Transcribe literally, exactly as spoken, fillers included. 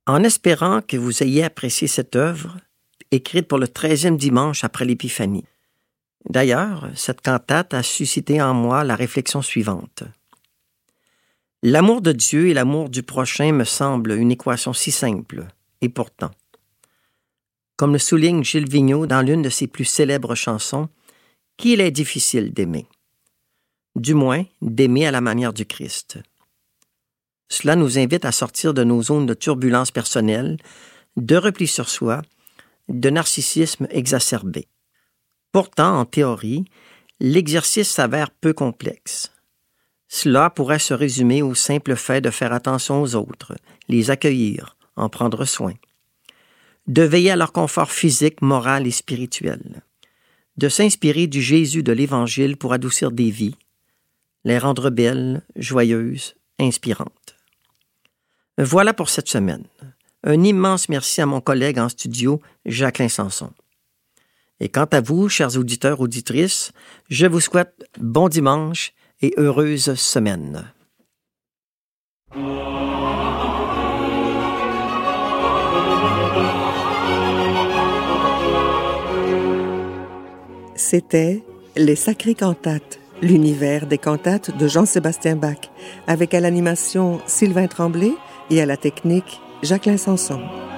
En espérant que vous ayez apprécié cette œuvre, écrite pour le treizième dimanche après l'Épiphanie. D'ailleurs, cette cantate a suscité en moi la réflexion suivante. L'amour de Dieu et l'amour du prochain me semble une équation si simple, et pourtant, comme le souligne Gilles Vigneault dans l'une de ses plus célèbres chansons, qu'il est difficile d'aimer. Du moins, d'aimer à la manière du Christ. Cela nous invite à sortir de nos zones de turbulence personnelle, de repli sur soi, de narcissisme exacerbé. Pourtant, en théorie, l'exercice s'avère peu complexe. Cela pourrait se résumer au simple fait de faire attention aux autres, les accueillir, en prendre soin, de veiller à leur confort physique, moral et spirituel, de s'inspirer du Jésus de l'Évangile pour adoucir des vies, les rendre belles, joyeuses, inspirantes. Voilà pour cette semaine. Un immense merci à mon collègue en studio, Jacqueline Sanson. Et quant à vous, chers auditeurs, auditrices, je vous souhaite bon dimanche et heureuse semaine. C'était Les Sacrées Cantates, l'univers des cantates de Jean-Sébastien Bach, avec à l'animation Sylvain Tremblay et à la technique Jacqueline Sanson.